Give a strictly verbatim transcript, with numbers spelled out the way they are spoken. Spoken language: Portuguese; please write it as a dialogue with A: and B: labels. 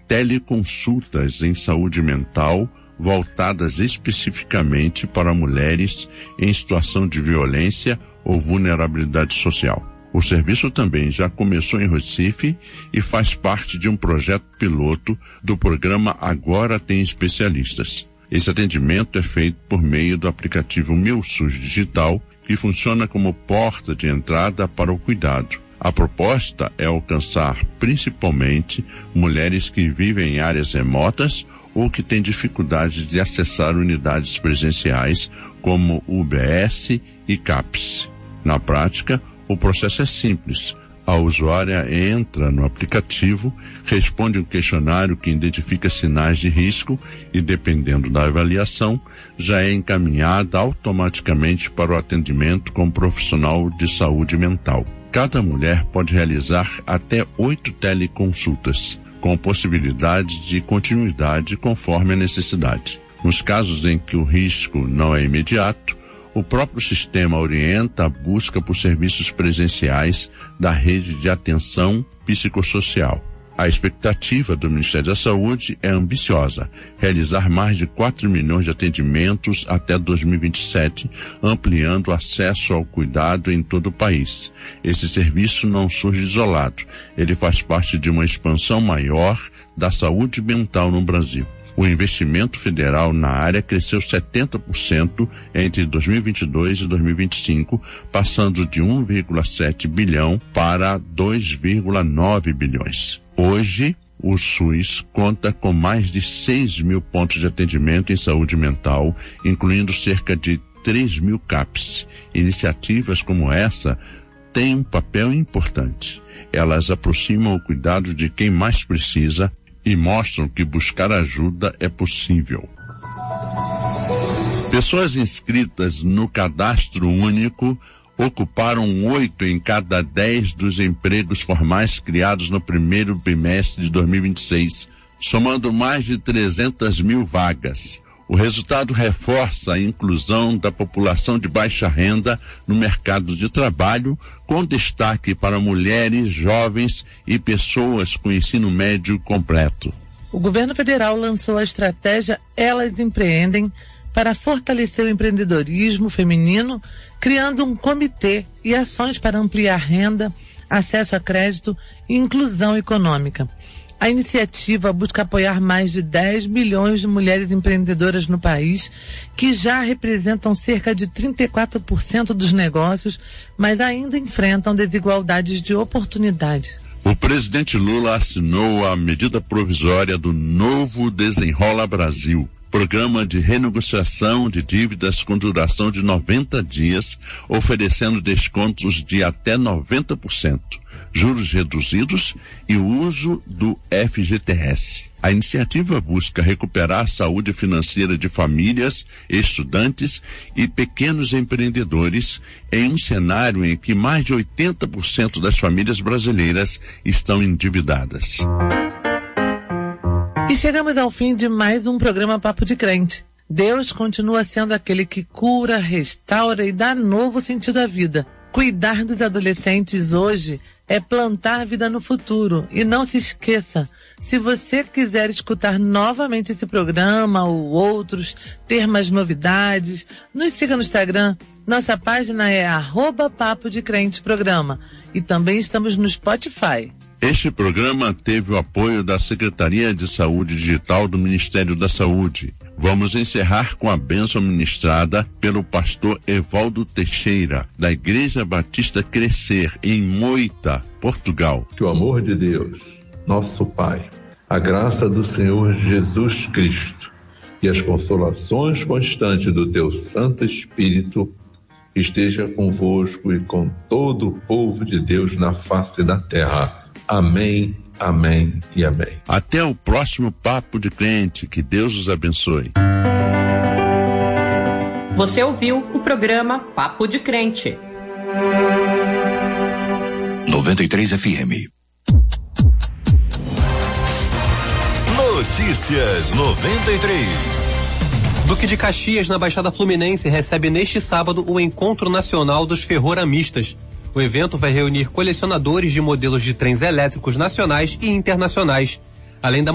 A: teleconsultas em saúde mental voltadas especificamente para mulheres em situação de violência ou vulnerabilidade social. O serviço também já começou em Recife e faz parte de um projeto piloto do programa Agora Tem Especialistas. Esse atendimento é feito por meio do aplicativo Meu SUS Digital, que funciona como porta de entrada para o cuidado. A proposta é alcançar principalmente mulheres que vivem em áreas remotas ou que têm dificuldade de acessar unidades presenciais como U B S e CAPS. Na prática, o processo é simples. A usuária entra no aplicativo, responde um questionário que identifica sinais de risco e, dependendo da avaliação, já é encaminhada automaticamente para o atendimento com um profissional de saúde mental. Cada mulher pode realizar até oito teleconsultas, com possibilidade de continuidade conforme a necessidade. Nos casos em que o risco não é imediato, o próprio sistema orienta a busca por serviços presenciais da rede de atenção psicossocial. A expectativa do Ministério da Saúde é ambiciosa, realizar mais de quatro milhões de atendimentos até dois mil e vinte e sete, ampliando o acesso ao cuidado em todo o país. Esse serviço não surge isolado, ele faz parte de uma expansão maior da saúde mental no Brasil. O investimento federal na área cresceu setenta por cento entre dois mil e vinte e dois e dois mil e vinte e cinco, passando de um vírgula sete bilhão para dois vírgula nove bilhões. Hoje, o SUS conta com mais de seis mil pontos de atendimento em saúde mental, incluindo cerca de três mil CAPS. Iniciativas como essa têm um papel importante. Elas aproximam o cuidado de quem mais precisa e mostram que buscar ajuda é possível. Pessoas inscritas no Cadastro Único ocuparam oito em cada dez dos empregos formais criados no primeiro bimestre de dois mil e vinte e seis, somando mais de trezentas mil vagas. O resultado reforça a inclusão da população de baixa renda no mercado de trabalho, com destaque para mulheres, jovens e pessoas com ensino médio completo.
B: O governo federal lançou a estratégia Elas Empreendem para fortalecer o empreendedorismo feminino, criando um comitê e ações para ampliar renda, acesso a crédito e inclusão econômica. A iniciativa busca apoiar mais de dez milhões de mulheres empreendedoras no país, que já representam cerca de trinta e quatro por cento dos negócios, mas ainda enfrentam desigualdades de oportunidade.
A: O presidente Lula assinou a medida provisória do Novo Desenrola Brasil, programa de renegociação de dívidas com duração de noventa dias, oferecendo descontos de até noventa por cento, juros reduzidos e o uso do F G T S. A iniciativa busca recuperar a saúde financeira de famílias, estudantes e pequenos empreendedores em um cenário em que mais de oitenta por cento das famílias brasileiras estão endividadas.
B: E chegamos ao fim de mais um programa Papo de Crente. Deus continua sendo aquele que cura, restaura e dá novo sentido à vida. Cuidar dos adolescentes hoje é plantar vida no futuro. E não se esqueça, se você quiser escutar novamente esse programa ou outros, ter mais novidades, nos siga no Instagram. Nossa página é arroba Papo de Crente Programa. E também estamos no Spotify.
A: Este programa teve o apoio da Secretaria de Saúde Digital do Ministério da Saúde. Vamos encerrar com a bênção ministrada pelo pastor Evaldo Teixeira, da Igreja Batista Crescer, em Moita, Portugal.
C: Que o amor de Deus, nosso Pai, a graça do Senhor Jesus Cristo e as consolações constantes do teu Santo Espírito esteja convosco e com todo o povo de Deus na face da terra. Amém, amém e amém.
A: Até o próximo Papo de Crente. Que Deus os abençoe.
D: Você ouviu o programa Papo de Crente.
E: noventa e três F M. Notícias noventa e três.
F: Duque de Caxias, na Baixada Fluminense, recebe neste sábado o Encontro Nacional dos Ferroramistas. O evento vai reunir colecionadores de modelos de trens elétricos nacionais e internacionais, além da